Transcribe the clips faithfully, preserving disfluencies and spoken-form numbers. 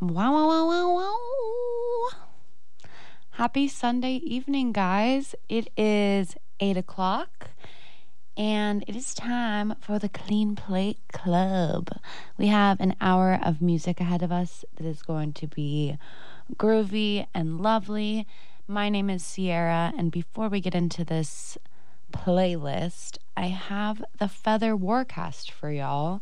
Wow, wow, wow, wow, wow. Happy Sunday evening, guys. It is eight o'clock, and it is time for the Clean Plate Club. We have an hour of music ahead of us that is going to be groovy and lovely. My name is Sierra, and before we get into this playlist, I have the Feather Warcast for y'all.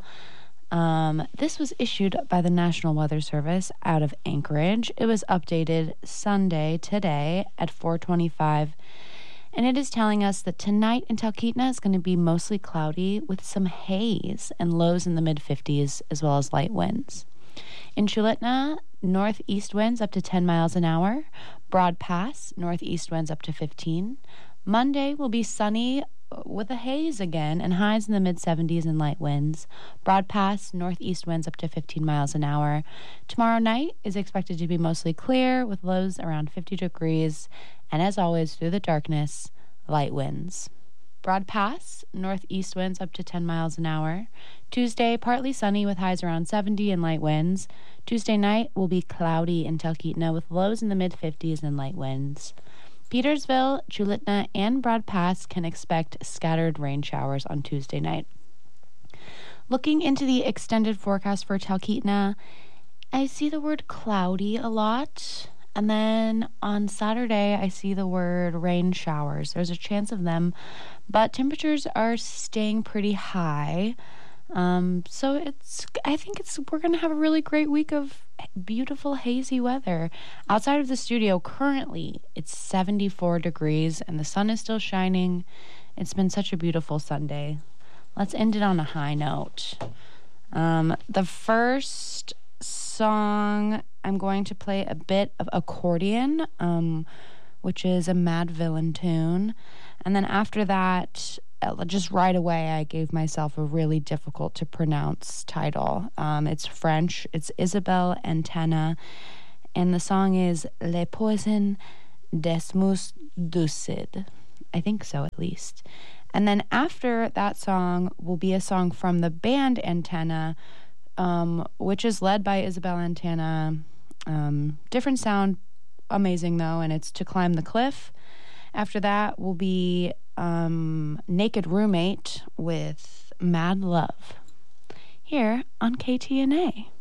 Um, this was issued by the National Weather Service out of Anchorage. It was updated Sunday, today, at four twenty-five, and it is telling us that tonight in Talkeetna is going to be mostly cloudy with some haze and lows in the mid-fifties as well as light winds. In Chulitna, northeast winds up to ten miles an hour. Broad Pass, northeast winds up to fifteen. Monday will be sunny with a haze again and highs in the mid-seventies and light winds. Broad Pass, northeast winds up to fifteen miles an hour. Tomorrow night is expected to be mostly clear with lows around fifty degrees. And as always, through the darkness, light winds. Broad Pass, northeast winds up to ten miles an hour. Tuesday, partly sunny with highs around seventy and light winds. Tuesday night will be cloudy in Talkeetna with lows in the mid-fifties and light winds. Petersville, Chulitna, and Broad Pass can expect scattered rain showers on Tuesday night. Looking into the extended forecast for Talkeetna, I see the word cloudy a lot. And then on Saturday, I see the word rain showers. There's a chance of them, but temperatures are staying pretty high. Um, so it's, I think it's, we're going to have a really great week of beautiful hazy weather. Outside of the studio, currently it's seventy-four degrees and the sun is still shining. It's been such a beautiful Sunday. Let's end it on a high note. Um, the first song, I'm going to play a bit of accordion, um, which is a Mad Villain tune. And then after that, just right away, I gave myself a really difficult to pronounce title. Um, it's French. It's Isabelle Antenne. And the song is Le Poison des Mus Ducid. I think so, at least. And then after that song will be a song from the band Antenne, um, which is led by Isabelle Antenne. Um, different sound, amazing though, and it's To Climb the Cliff. After that will be um, Naked Roommate with Mad Love here on K T N A.